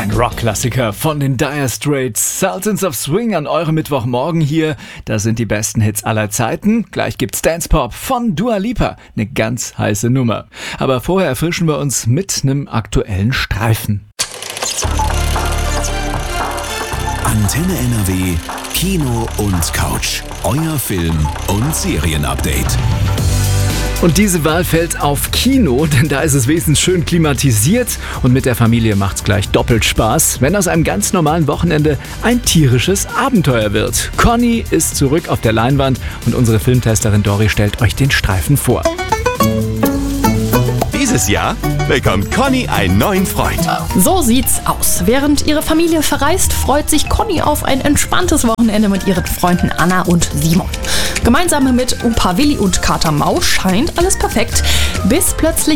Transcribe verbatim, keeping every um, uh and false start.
Ein Rockklassiker von den Dire Straits. Sultans of Swing an eurem Mittwochmorgen hier. Das sind die besten Hits aller Zeiten. Gleich gibt's Dance Pop von Dua Lipa. Eine ganz heiße Nummer. Aber vorher erfrischen wir uns mit einem aktuellen Streifen. Antenne N R W, Kino und Couch. Euer Film- und Serienupdate. Und diese Wahl fällt auf Kino, denn da ist es wenigstens schön klimatisiert und mit der Familie macht's gleich doppelt Spaß, wenn aus einem ganz normalen Wochenende ein tierisches Abenteuer wird. Conny ist zurück auf der Leinwand und unsere Filmtesterin Dori stellt euch den Streifen vor. Dieses Jahr bekommt Conny einen neuen Freund. So sieht's aus. Während ihre Familie verreist, freut sich Conny auf ein entspanntes Wochenende mit ihren Freunden Anna und Simon. Gemeinsam mit Opa Willi und Kater Maus scheint alles perfekt, bis plötzlich